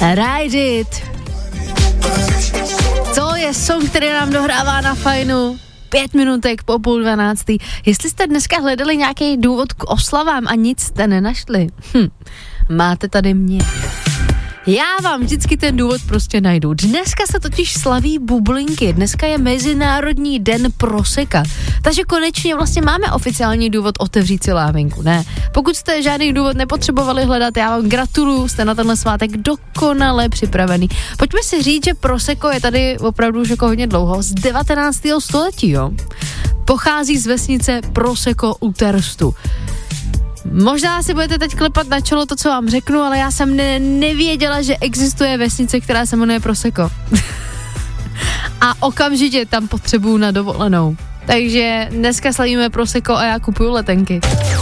Ride It. To je song, který nám dohrává na Fajnu 5 minutek po 11:30. Jestli jste dneska hledali nějaký důvod k oslavám a nic jste nenašli, máte tady mě. Já vám vždycky ten důvod prostě najdu. Dneska se totiž slaví bublinky, dneska je Mezinárodní den proseka, takže konečně vlastně máme oficiální důvod otevřít si láhvinku, ne? Pokud jste žádný důvod nepotřebovali hledat, já vám gratuluju, jste na tenhle svátek dokonale připravený. Pojďme si říct, že proseko je tady opravdu už jako hodně dlouho, z 19. století, jo? Pochází z vesnice Proseko u Terstu. Možná si budete teď klepat na čelo to, co vám řeknu, ale já jsem nevěděla, že existuje vesnice, která se jmenuje Proseko. A okamžitě tam potřebuju na dovolenou. Takže dneska slavíme Proseko a já kupuju letenky.